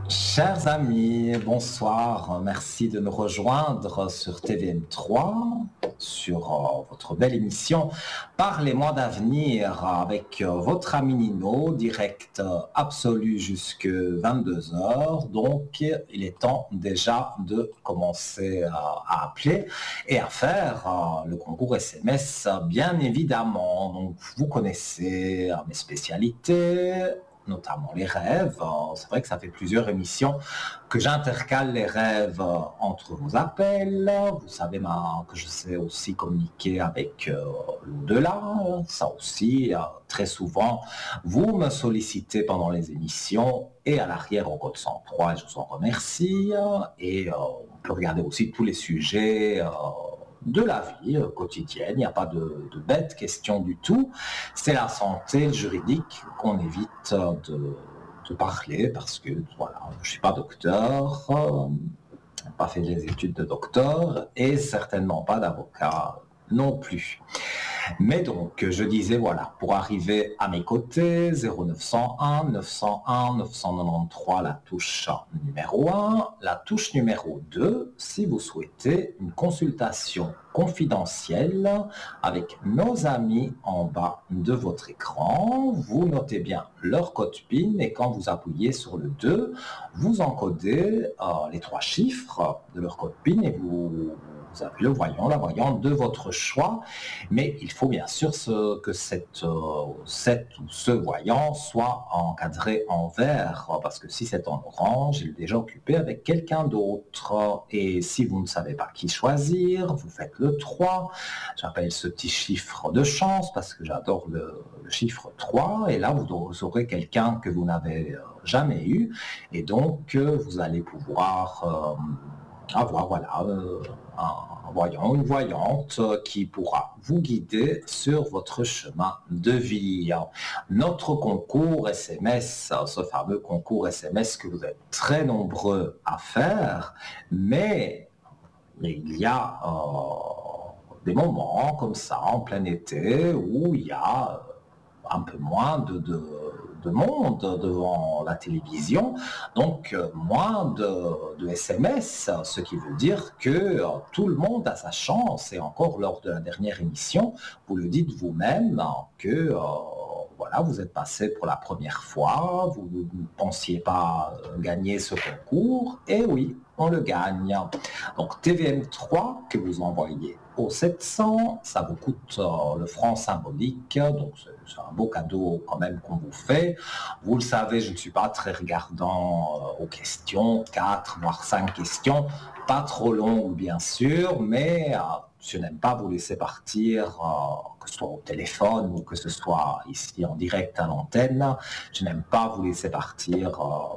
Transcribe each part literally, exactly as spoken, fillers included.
Chers amis, bonsoir. Merci de nous rejoindre sur T V M trois, sur euh, votre belle émission Parlez-moi d'avenir avec euh, votre ami Nino, direct euh, absolu jusque vingt-deux heures. Donc, il est temps déjà de commencer euh, à appeler et à faire euh, le concours S M S, bien évidemment. Donc, vous connaissez euh, mes spécialités, notamment les rêves. Euh, C'est vrai que ça fait plusieurs émissions que j'intercale les rêves euh, entre vos appels. Vous savez ma- que je sais aussi communiquer avec euh, l'au-delà. Ça aussi, euh, très souvent, vous me sollicitez pendant les émissions et à l'arrière au code cent trois, et je vous en remercie. Et euh, on peut regarder aussi tous les sujets euh, de la vie euh, quotidienne. Il n'y a pas de, de bêtes questions du tout. C'est la santé, le juridique qu'on évite euh, de, de parler parce que voilà, je ne suis pas docteur, euh, pas fait des études de docteur et certainement pas d'avocat non plus. Mais donc, je disais, voilà, pour arriver à mes côtés, zéro neuf cent un neuf cent un neuf cent quatre-vingt-treize, la touche numéro un, la touche numéro deux, si vous souhaitez une consultation confidentielle avec nos amis en bas de votre écran. Vous notez bien leur code PIN et quand vous appuyez sur le deux, vous encodez euh, les trois chiffres de leur code PIN et vous, vous avez le voyant, la voyante de votre choix. Mais il faut bien sûr ce, que cette, euh, cette ou ce voyant soit encadré en vert, parce que si c'est en orange, il est déjà occupé avec quelqu'un d'autre. Et si vous ne savez pas qui choisir, vous faites le trois. J'appelle ce petit chiffre de chance parce que j'adore le, le chiffre trois. Et là, vous aurez quelqu'un que vous n'avez jamais eu. Et donc, euh, vous allez pouvoir euh, avoir, voilà, euh, un voyant, une voyante qui pourra vous guider sur votre chemin de vie. Notre concours S M S, ce fameux concours S M S que vous êtes très nombreux à faire, mais il y a euh, des moments comme ça en plein été où il y a un peu moins de, de, de monde devant la télévision, donc euh, moins de, de S M S, ce qui veut dire que euh, tout le monde a sa chance. Et encore lors de la dernière émission, vous le dites vous-même hein, que euh, voilà, vous êtes passé pour la première fois, vous ne pensiez pas gagner ce concours, et oui, on le gagne. Donc T V M trois que vous envoyez au sept cents, ça vous coûte euh, le franc symbolique, donc c'est c'est un beau cadeau quand même qu'on vous fait. Vous le savez, je ne suis pas très regardant euh, aux questions, quatre voire cinq questions, pas trop longues bien sûr, mais euh, je n'aime pas vous laisser partir, euh, que ce soit au téléphone ou que ce soit ici en direct à l'antenne. Je n'aime pas vous laisser partir euh,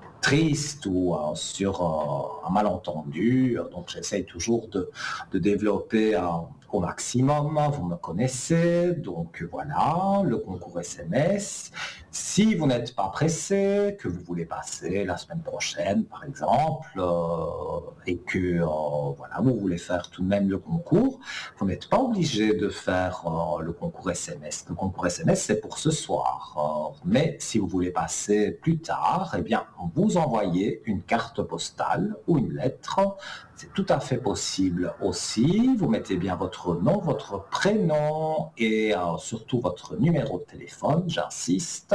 triste ou euh, sur euh, un malentendu. Donc j'essaye toujours de, de développer euh, au maximum. Vous me connaissez, donc voilà, le concours S M S. Si vous n'êtes pas pressé, que vous voulez passer la semaine prochaine, par exemple, euh, et que euh, voilà, vous voulez faire tout de même le concours, vous n'êtes pas obligé de faire euh, le concours S M S. Le concours S M S, c'est pour ce soir. Euh, mais si vous voulez passer plus tard, eh bien, vous envoyez une carte postale ou une lettre. C'est tout à fait possible aussi. Vous mettez bien votre nom, votre prénom et euh, surtout votre numéro de téléphone, j'insiste.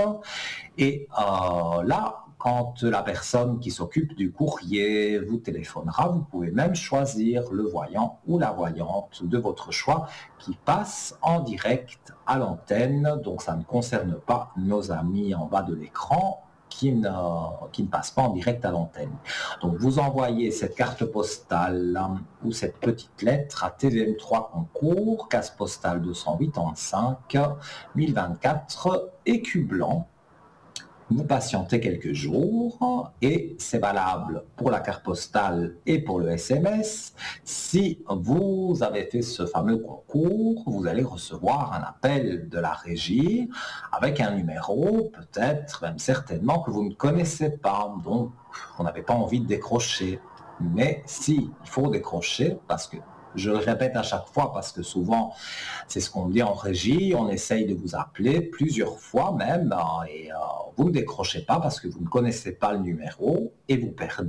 Et euh, là, quand la personne qui s'occupe du courrier vous téléphonera, vous pouvez même choisir le voyant ou la voyante de votre choix qui passe en direct à l'antenne. Donc ça ne concerne pas nos amis en bas de l'écran qui ne, qui ne passent pas en direct à l'antenne. Donc vous envoyez cette carte postale hein, ou cette petite lettre à T V M trois Concours, case postale deux cent quatre-vingt-cinq, mille vingt-quatre, écu blanc. Vous patientez quelques jours et c'est valable pour la carte postale et pour le S M S. Si vous avez fait ce fameux concours, vous allez recevoir un appel de la régie avec un numéro, peut-être même certainement que vous ne connaissez pas, donc vous n'avez pas envie de décrocher. Mais si, il faut décrocher parce que Je le répète à chaque fois parce que souvent, c'est ce qu'on dit en régie, on essaye de vous appeler plusieurs fois même, et euh, vous ne décrochez pas parce que vous ne connaissez pas le numéro et vous perdez